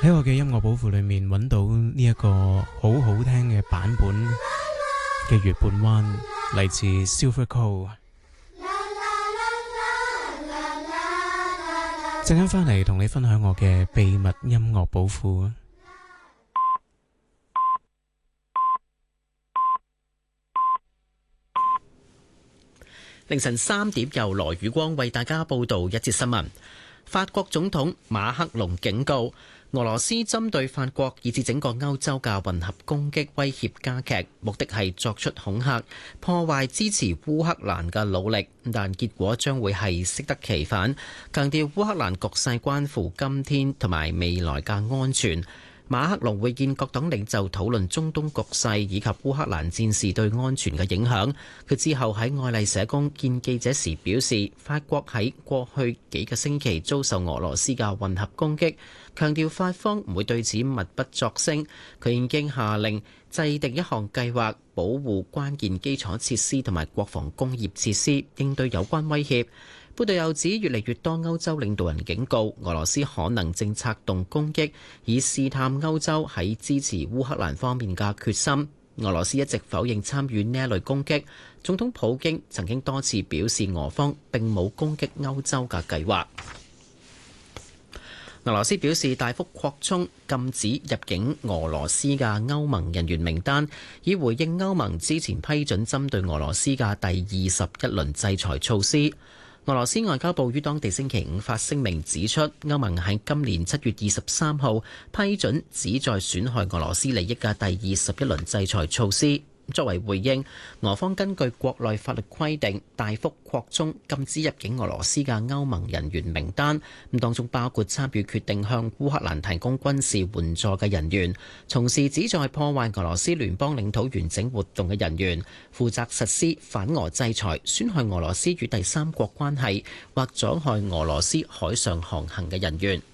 喺我嘅音樂寶庫裏面揾到呢一個好好聽嘅版本嘅月半彎，嚟自 Silver Cole。陣間翻嚟同你分享我嘅秘密音樂寶庫。 凌晨3點，由羅宇光為大家報道一節新聞。法國總統馬克龍警告，俄羅斯針對法國以至整個歐洲嘅混合攻擊威脅加劇，目的係作出恐嚇，破壞支持烏克蘭嘅努力，但結果將會係適得其反。強調烏克蘭局勢關乎今天同埋未來嘅安全。馬克龍會見各黨領袖討論中東局勢以及烏克蘭戰事對安全嘅影響。佢之後喺愛麗舍宮見記者時表示，法國喺過去幾個星期遭受俄羅斯嘅混合攻擊，強調法方唔會對此默不作聲。佢已經下令制定一項計劃，保護關鍵基礎設施同埋國防工業設施，應對有關威脅。報道又指，越嚟越多歐洲領導人警告，俄羅斯可能正策動攻擊，以試探歐洲喺支持烏克蘭方面嘅決心。俄羅斯一直否認參與呢一類攻擊。總統普京曾經多次表示，俄方並冇攻擊歐洲嘅計劃。俄羅斯表示大幅擴充禁止入境俄羅斯嘅歐盟人員名單，以回應歐盟之前批准針對俄羅斯嘅第21輪制裁措施。俄羅斯外交部於當地星期五發聲明指出，歐盟喺今年7月23號批准旨在損害俄羅斯利益嘅第21輪制裁措施。作為回應，俄方根據國內法律規定，大幅擴充禁止入境俄羅斯嘅歐盟人員名單，當中包括參與決定向烏克蘭提供軍事援助嘅人員，從事旨在破壞俄羅斯聯邦領土完整活動嘅人員，負責實施反俄制裁、損害俄羅斯與第三國關係或阻害俄羅斯海上航行嘅人員。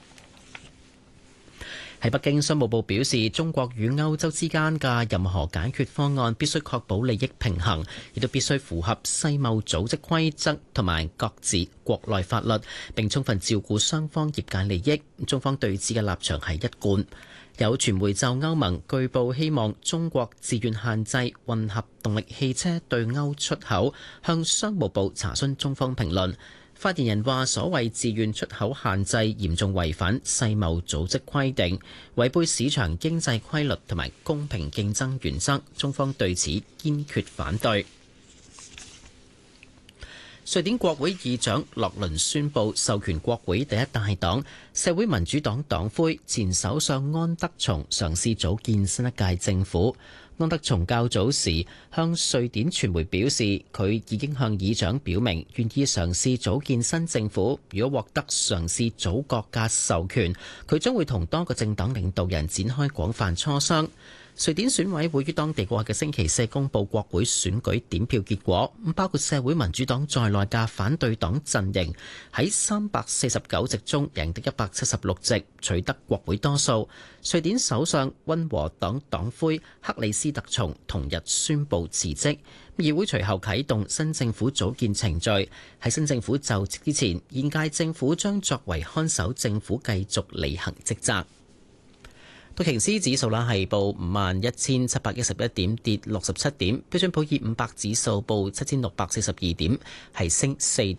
喺北京，商務部表示，中國與歐洲之間嘅任何解決方案必須確保利益平衡，亦都必須符合世貿組織規則同埋各自國內法律，並充分照顧雙方業界利益。中方對此嘅立場係一貫。有傳媒就歐盟據報希望中國自願限制混合動力汽車對歐出口，向商務部查詢中方評論。發言人話：所謂自願出口限制嚴重違反世貿組織規定，違背市場經濟規律同埋公平競爭原則，中方對此堅決反對。瑞典國會議長洛倫宣布授權國會第一大黨社會民主黨黨魁前首相安德松嘗試組建新一屆政府。安德松較早時向瑞典傳媒表示，佢已經向議長表明願意嘗試組建新政府。如果獲得嘗試組閣嘅授權，佢將會同多個政黨領導人展開廣泛磋商。瑞典選委會於當地過去嘅星期四公佈國會選舉點票結果，包括社會民主黨在內嘅反對黨陣營喺349席中贏得176席，取得國會多數。瑞典首相溫和黨黨魁克里斯特松同日宣布辭職，議會隨後啟動新政府組建程序。喺新政府就職之前，現屆政府將作為看守政府繼續履行職責。道瓊斯指數係報51,711點，跌67點。標準普爾500指數報7642點，係升4點。